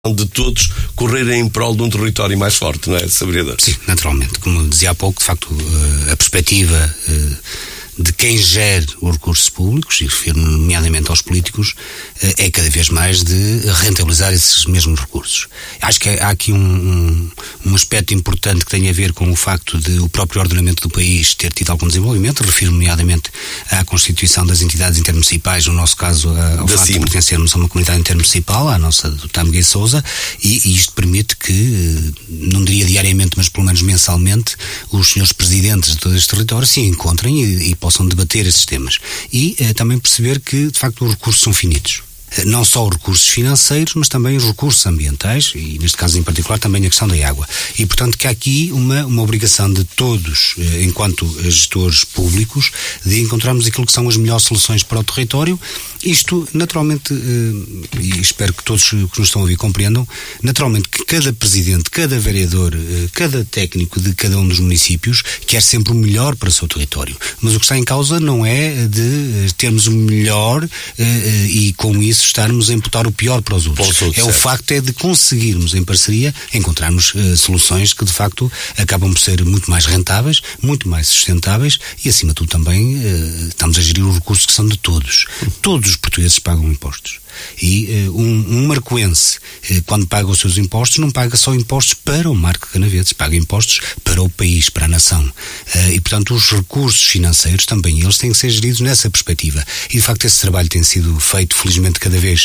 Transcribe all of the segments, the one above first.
de todos correrem em prol de um território mais forte, não é, Vereador? Sim, naturalmente. Como dizia há pouco, de facto, a perspectiva de quem gere os recursos públicos, e refiro-me nomeadamente aos políticos, é cada vez mais de rentabilizar esses mesmos recursos. Acho que há aqui um aspecto importante que tem a ver com o facto de o próprio ordenamento do país ter tido algum desenvolvimento. Refiro-me nomeadamente à constituição das entidades intermunicipais, no nosso caso ao facto de pertencermos a uma comunidade intermunicipal, à nossa do Tâmega e Sousa, e isto permite que, não diria diariamente, mas pelo menos mensalmente, os senhores presidentes de todo este território se encontrem e possam debater esses temas. E também perceber que, de facto, os recursos são finitos. Não só os recursos financeiros, mas também os recursos ambientais, e neste caso em particular também a questão da água. E, portanto, que há aqui uma obrigação de todos, enquanto gestores públicos, de encontrarmos aquilo que são as melhores soluções para o território. Isto, naturalmente, e espero que todos que nos estão a ouvir compreendam, naturalmente que cada presidente, cada vereador, cada técnico de cada um dos municípios quer sempre o melhor para o seu território. Mas o que está em causa não é de termos o melhor e com isso estarmos a imputar o pior para os outros. O facto é de conseguirmos, em parceria, encontrarmos soluções que de facto acabam por ser muito mais rentáveis, muito mais sustentáveis e, acima de tudo, também estamos a gerir os recursos que são de todos. Todos os portugueses pagam impostos. E um marcoense, quando paga os seus impostos, não paga só impostos para o Marco Canaveses, paga impostos para o país, para a nação. E, portanto, os recursos financeiros também, eles têm que ser geridos nessa perspectiva. E, de facto, esse trabalho tem sido feito, felizmente, cada vez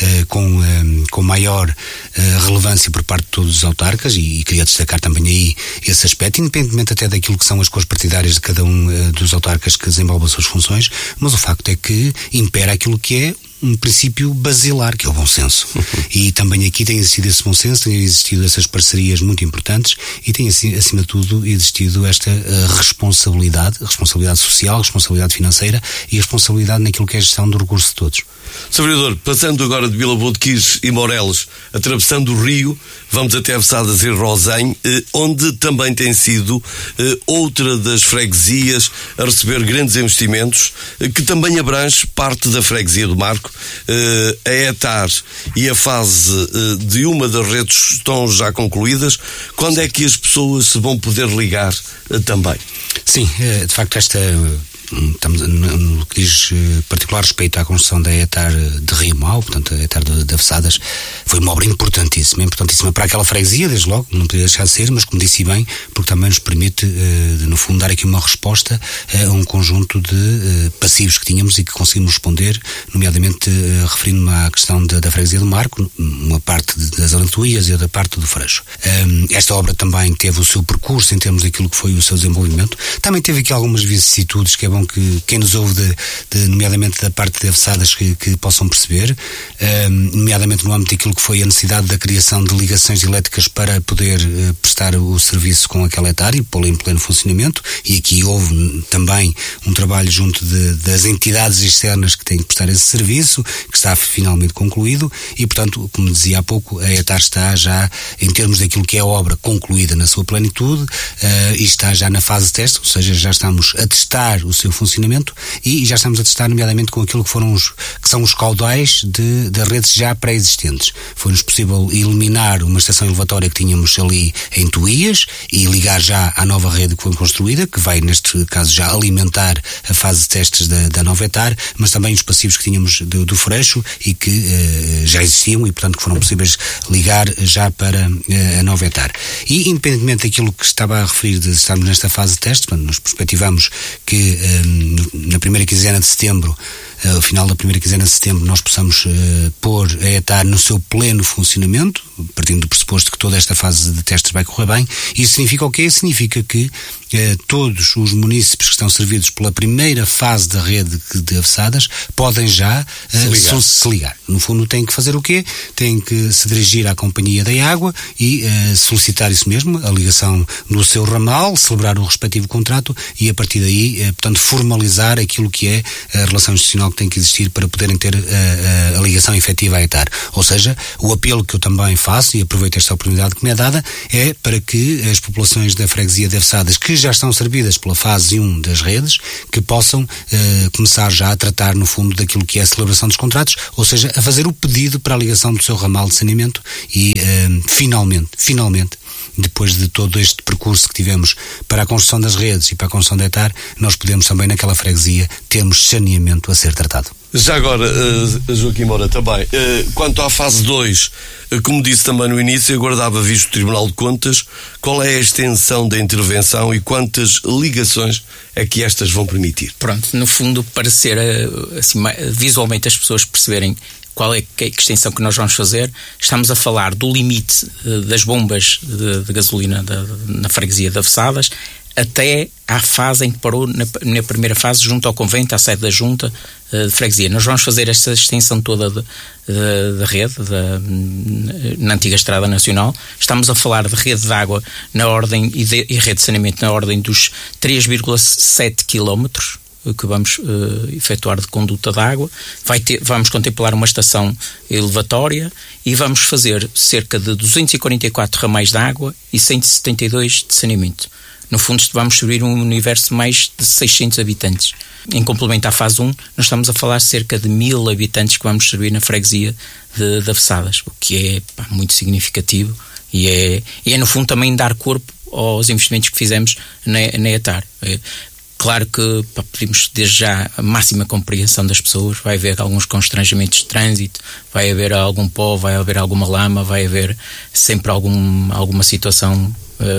com maior relevância por parte de todos os autarcas, e queria destacar também aí esse aspecto, independentemente até daquilo que são as cores partidárias de cada um dos autarcas que desenvolvem as suas funções, mas o facto é que impera aquilo que é um princípio basilar, que é o bom senso. E também aqui tem existido esse bom senso, tem existido essas parcerias muito importantes e tem, acima de tudo, existido esta responsabilidade social, responsabilidade financeira e responsabilidade naquilo que é a gestão do recurso de todos. Sr. Vereador, passando agora de Vila Boa de Quires e Morelos, atravessando o Rio, vamos até Avesadas e Rosém, onde também tem sido outra das freguesias a receber grandes investimentos, que também abrange parte da freguesia do Marco. A ETAR e a fase de uma das redes estão já concluídas. Quando é que as pessoas se vão poder ligar também? Sim, de facto estamos no que diz particular respeito à construção da ETAR de Rio Mau, portanto a ETAR de Avesadas, foi uma obra importantíssima para aquela freguesia, desde logo, não podia deixar de ser, mas como disse bem, porque também nos permite, no fundo, dar aqui uma resposta a um conjunto de passivos que tínhamos e que conseguimos responder, nomeadamente referindo-me à questão da freguesia do Marco, uma parte das Alentuías e outra parte do Freixo. Esta obra também teve o seu percurso em termos daquilo que foi o seu desenvolvimento, também teve aqui algumas vicissitudes que é bom que quem nos ouve nomeadamente da parte de Avesadas que possam perceber, nomeadamente no âmbito daquilo que foi a necessidade da criação de ligações elétricas para poder prestar o serviço com aquela ETAR e pô-la em pleno funcionamento, e aqui houve também um trabalho junto das entidades externas que têm que prestar esse serviço, que está finalmente concluído e, portanto, como dizia há pouco, a ETAR está já, em termos daquilo que é a obra, concluída na sua plenitude e está já na fase de teste, ou seja, já estamos a testar o seu funcionamento e já estamos a testar nomeadamente com aquilo que são os caudais das redes já pré-existentes. Foi-nos possível eliminar uma estação elevatória que tínhamos ali em Tuías e ligar já à nova rede que foi construída, que vai neste caso já alimentar a fase de testes da nova ETAR, mas também os passivos que tínhamos do Freixo e que já existiam e portanto que foram possíveis ligar já para a nova ETAR. E independentemente daquilo que estava a referir de estarmos nesta fase de teste, nós perspectivamos que na primeira quinzena de setembro, ao final da primeira quinzena de setembro, nós possamos pôr a ETAR no seu pleno funcionamento, partindo do pressuposto que toda esta fase de testes vai correr bem. Isso significa o quê? Significa que todos os munícipes que estão servidos pela primeira fase da rede de Avesadas podem já se ligar. No fundo, têm que fazer o quê? Têm que se dirigir à Companhia da Água e solicitar isso mesmo, a ligação do seu ramal, celebrar o respectivo contrato e, a partir daí, portanto, formalizar aquilo que é a relação institucional que tem que existir para poderem ter a ligação efetiva à ETAR. Ou seja, o apelo que eu também faço, e aproveito esta oportunidade que me é dada, é para que as populações da freguesia de Avesadas que que já estão servidas pela fase 1 das redes, que possam começar já a tratar, no fundo, daquilo que é a celebração dos contratos, ou seja, a fazer o pedido para a ligação do seu ramal de saneamento e, finalmente, depois de todo este percurso que tivemos para a construção das redes e para a construção da ETAR, nós podemos também naquela freguesia termos saneamento a ser tratado. Já agora, Joaquim Moura, também, quanto à fase 2, como disse também no início, agora dava visto o Tribunal de Contas, qual é a extensão da intervenção e quantas ligações é que estas vão permitir? Pronto, no fundo, para ser assim, visualmente as pessoas perceberem qual é a extensão que nós vamos fazer, estamos a falar do limite das bombas de gasolina na freguesia de Avessadas até à fase em que parou, na primeira fase, junto ao convento, à sede da junta de freguesia. Nós vamos fazer esta extensão toda da rede, na antiga Estrada Nacional. Estamos a falar de rede de água na ordem e rede de saneamento na ordem dos 3,7 quilómetros que vamos efetuar de conduta de água. Vamos contemplar uma estação elevatória e vamos fazer cerca de 244 ramais de água e 172 de saneamento. No fundo, vamos servir um universo de mais de 600 habitantes. Em complemento à fase 1, nós estamos a falar cerca de 1000 habitantes que vamos servir na freguesia de Avessadas, o que é muito significativo e é no fundo também dar corpo aos investimentos que fizemos na ETAR. Claro que pedimos desde já a máxima compreensão das pessoas. Vai haver alguns constrangimentos de trânsito, vai haver algum pó, vai haver alguma lama, vai haver sempre alguma situação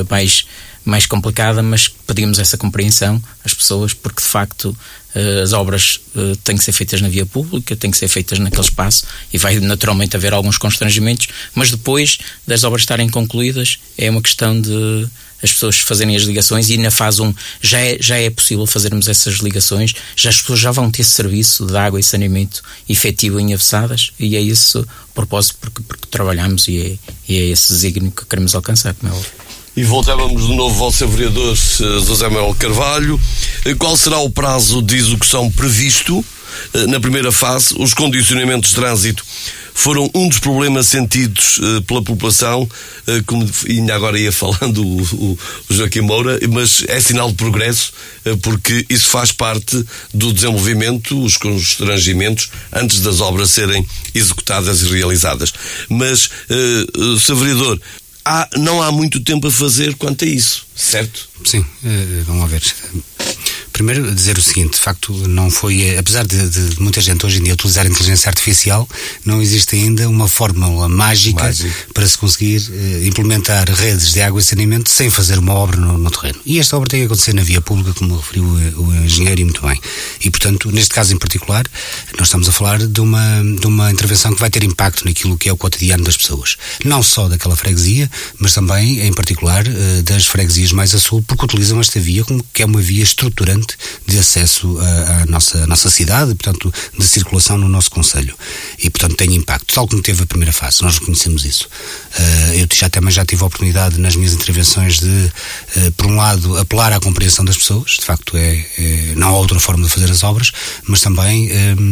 mais complicada, mas pedimos essa compreensão às pessoas, porque de facto as obras têm que ser feitas na via pública, têm que ser feitas naquele espaço e vai naturalmente haver alguns constrangimentos, mas depois das obras estarem concluídas é uma questão de as pessoas fazerem as ligações e na fase 1 já é possível fazermos essas ligações, as pessoas já vão ter serviço de água e saneamento efetivo em Avessadas e é esse o propósito porque trabalhamos e é esse desígnio que queremos alcançar, como é óbvio. E voltávamos de novo ao seu vereador José Manuel Carvalho. Qual será o prazo de execução previsto? Na primeira fase, os condicionamentos de trânsito foram um dos problemas sentidos pela população, como ainda agora ia falando o Joaquim Moura, mas é sinal de progresso, porque isso faz parte do desenvolvimento, os constrangimentos, antes das obras serem executadas e realizadas. Mas, Sr. Vereador, não há muito tempo a fazer quanto a isso, certo? Sim, vamos lá ver. Primeiro, dizer o seguinte, de facto, não foi, apesar de muita gente hoje em dia utilizar a inteligência artificial, não existe ainda uma fórmula mágica para se conseguir implementar redes de água e saneamento sem fazer uma obra no terreno. E esta obra tem que acontecer na via pública, como referiu o engenheiro, e muito bem. E, portanto, neste caso em particular, nós estamos a falar de uma intervenção que vai ter impacto naquilo que é o cotidiano das pessoas. Não só daquela freguesia, mas também, em particular, das freguesias mais a sul, porque utilizam esta via como que é uma via estruturante de acesso à nossa cidade, portanto, de circulação no nosso concelho. E, portanto, tem impacto, tal como teve a primeira fase, nós reconhecemos isso. Eu também já tive a oportunidade nas minhas intervenções de, por um lado, apelar à compreensão das pessoas, de facto não há outra forma de fazer as obras, mas também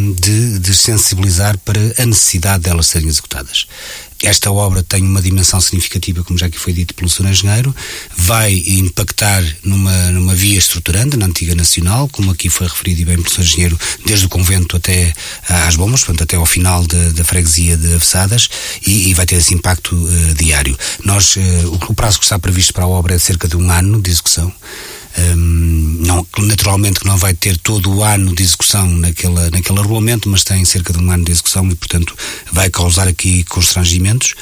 de sensibilizar para a necessidade delas serem executadas. Esta obra tem uma dimensão significativa, como já aqui foi dito pelo Sr. Engenheiro, vai impactar numa via estruturante, na antiga Nacional, como aqui foi referido e bem pelo Sr. Engenheiro, desde o convento até às bombas, portanto até ao final da freguesia de Avessadas, e vai ter esse impacto diário. O prazo que está previsto para a obra é de cerca de 1 ano de execução. Naturalmente que não vai ter todo o ano de execução naquele regulamento, mas tem cerca de 1 ano de execução e, portanto, vai causar aqui constrangimentos.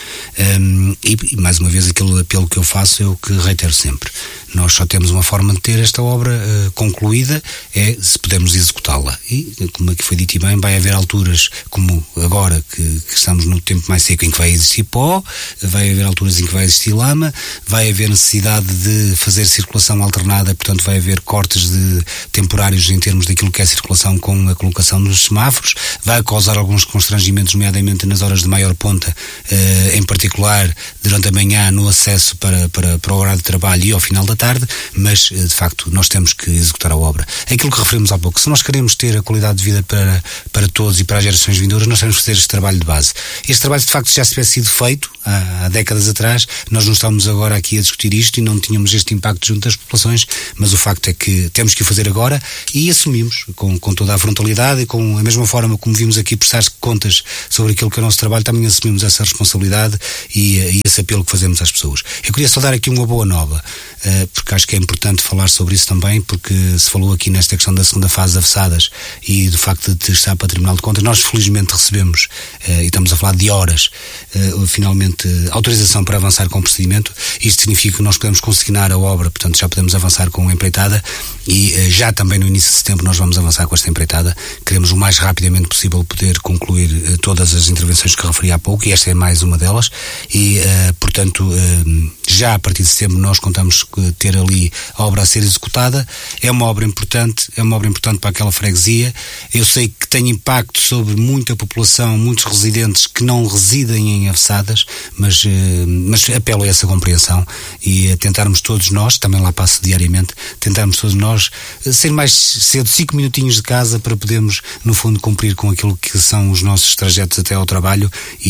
E mais uma vez, aquele apelo que eu faço é o que reitero sempre. Nós só temos uma forma de ter esta obra concluída, é se pudermos executá-la. E, como aqui foi dito e bem, vai haver alturas, como agora que estamos no tempo mais seco, em que vai existir pó, vai haver alturas em que vai existir lama, vai haver necessidade de fazer circulação alternada, portanto vai haver cortes temporários em termos daquilo que é a circulação com a colocação dos semáforos, vai causar alguns constrangimentos, nomeadamente nas horas de maior ponta, em particular durante a manhã no acesso para o horário de trabalho e ao final da tarde, mas de facto nós temos que executar a obra. Aquilo que referimos há pouco, se nós queremos ter a qualidade de vida para todos e para as gerações vindouras, nós temos que fazer este trabalho de base. Este trabalho de facto já se tivesse sido feito há décadas atrás, nós não estamos agora aqui a discutir isto e não tínhamos este impacto junto das populações, mas o facto é que temos que o fazer agora e assumimos com toda a frontalidade e com a mesma forma como vimos aqui prestar contas sobre aquilo que é o nosso trabalho, também assumimos essa responsabilidade e esse apelo que fazemos às pessoas. Eu queria só dar aqui uma boa nova, porque acho que é importante falar sobre isso também, porque se falou aqui nesta questão da segunda fase da Fessadas e do facto de estar para o Tribunal de Contas. Nós felizmente recebemos, e estamos a falar de horas, finalmente autorização para avançar com o procedimento. Isto significa que nós podemos consignar a obra, portanto já podemos avançar com a empreitada e já também no início de setembro nós vamos avançar com esta empreitada. Queremos o mais rapidamente possível poder concluir todas as intervenções que referi há pouco e esta é mais uma delas e, portanto, já a partir de setembro nós contamos ter ali a obra a ser executada. É uma obra importante para aquela freguesia. Eu sei que tem impacto sobre muita população, muitos residentes que não residem em Avessadas, mas apelo a essa compreensão e a tentarmos todos nós, também lá passo diariamente, tentarmos todos nós sair mais cedo, 5 minutinhos de casa para podermos, no fundo, cumprir com aquilo que são os nossos trajetos até ao trabalho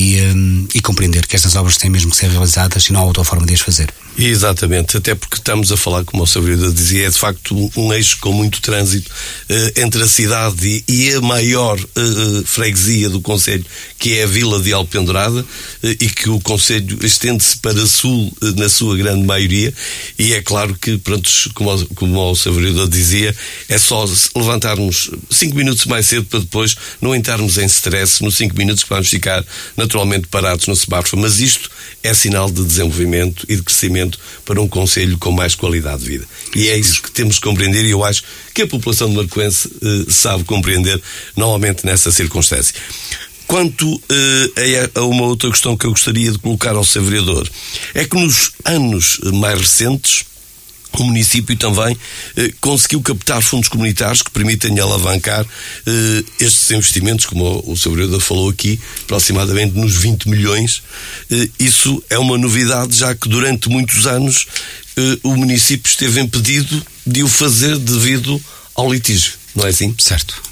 e compreender que estas obras têm mesmo que ser realizadas e não há outra forma de as fazer. Exatamente, até porque estamos a falar, como o Sr. Vereador dizia, é de facto um eixo com muito trânsito entre a cidade e a maior freguesia do concelho, que é a Vila de Alpendurada, e que o concelho estende-se para sul na sua grande maioria, e é claro que, pronto, como o Sr. Vereador dizia, é só levantarmos 5 minutos mais cedo para depois não entrarmos em stress nos 5 minutos que vamos ficar naturalmente parados no semáforo, mas isto é sinal de desenvolvimento e de crescimento para um concelho com mais qualidade de vida. E é isso que temos que compreender e eu acho que a população de Marcoense sabe compreender normalmente nessa circunstância. Quanto a uma outra questão que eu gostaria de colocar ao Sr. Vereador, é que nos anos mais recentes o município também conseguiu captar fundos comunitários que permitem alavancar estes investimentos, como o Sr. Vereador falou aqui, aproximadamente nos 20 milhões. Isso é uma novidade, já que durante muitos anos o município esteve impedido de o fazer devido ao litígio, não é assim? Certo.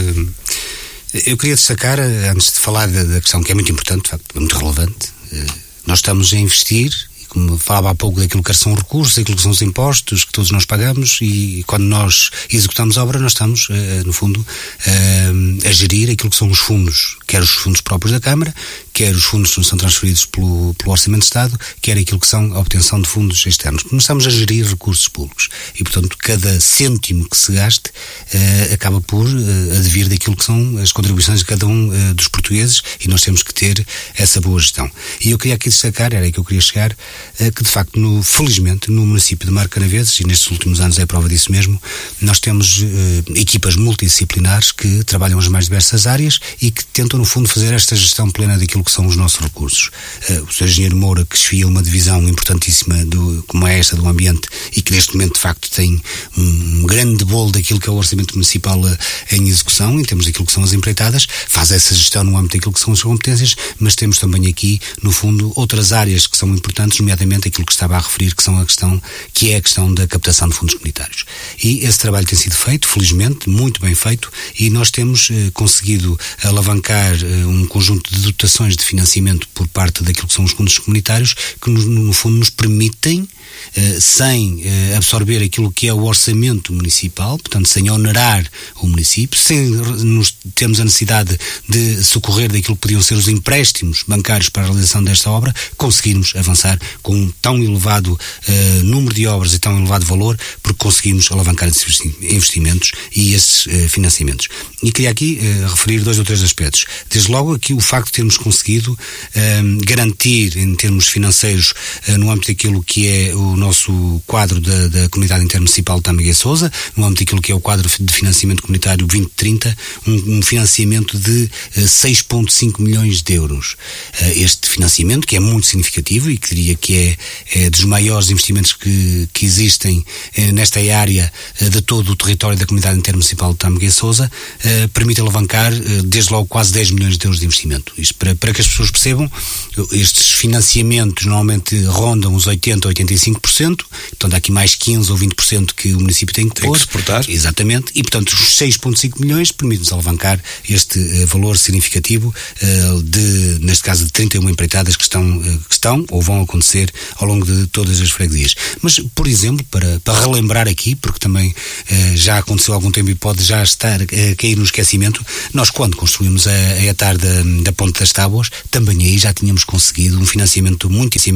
Eu queria destacar, antes de falar da questão que é muito importante, de facto, é muito relevante, nós estamos a investir, como falava há pouco daquilo que são recursos, daquilo que são os impostos que todos nós pagamos, e quando nós executamos a obra nós estamos, no fundo, a gerir aquilo que são os fundos, quer os fundos próprios da Câmara, quer os fundos que nos são transferidos pelo Orçamento de Estado, quer aquilo que são a obtenção de fundos externos. Nós estamos a gerir recursos públicos e, portanto, cada cêntimo que se gaste acaba por advir daquilo que são as contribuições de cada um dos portugueses e nós temos que ter essa boa gestão. E eu queria aqui destacar, era aí que eu queria chegar, que de facto, felizmente, no município de Marcanaveses, e nestes últimos anos é a prova disso mesmo, nós temos equipas multidisciplinares que trabalham as mais diversas áreas e que tentam, no fundo, fazer esta gestão plena daquilo que são os nossos recursos. O Sr. Engenheiro Moura, que esfia uma divisão importantíssima como é esta do ambiente e que neste momento, de facto, tem um grande bolo daquilo que é o orçamento municipal em execução, em termos daquilo que são as empreitadas, faz essa gestão no âmbito daquilo que são as competências, mas temos também aqui, no fundo, outras áreas que são importantes, nomeadamente aquilo que estava a referir, que é a questão da captação de fundos comunitários. E esse trabalho tem sido feito, felizmente, muito bem feito, e nós temos conseguido alavancar um conjunto de dotações de financiamento por parte daquilo que são os fundos comunitários, que no fundo nos permitem, sem absorver aquilo que é o orçamento municipal, portanto sem onerar o município, sem termos a necessidade de socorrer daquilo que podiam ser os empréstimos bancários para a realização desta obra, conseguirmos avançar com um tão elevado número de obras e tão elevado valor, porque conseguimos alavancar esses investimentos e esses financiamentos. E queria aqui referir 2 ou 3 aspectos. Desde logo aqui o facto de termos conseguido garantir em termos financeiros no âmbito daquilo que é o nosso quadro da Comunidade Intermunicipal de Tâmega e Sousa, no âmbito daquilo que é o quadro de financiamento comunitário 2030, um financiamento de 6,5 milhões de euros. Este financiamento, que é muito significativo e que diria que que é dos maiores investimentos que existem nesta área de todo o território da comunidade intermunicipal de Tâmega e Sousa, permite alavancar desde logo quase 10 milhões de euros de investimento. Isto para que as pessoas percebam, estes financiamentos normalmente rondam os 80% a 85%, portanto há aqui mais 15% ou 20% que o município tem que pôr. Tem que suportar. Exatamente, e portanto os 6,5 milhões permite-nos alavancar este valor significativo neste caso de 31 empreitadas que estão ou vão acontecer ao longo de todas as freguesias. Mas, por exemplo, para relembrar aqui, porque também já aconteceu há algum tempo e pode já estar a cair no esquecimento, nós quando construímos a etar da Ponte das Tábuas, também aí já tínhamos conseguido um financiamento muitíssimo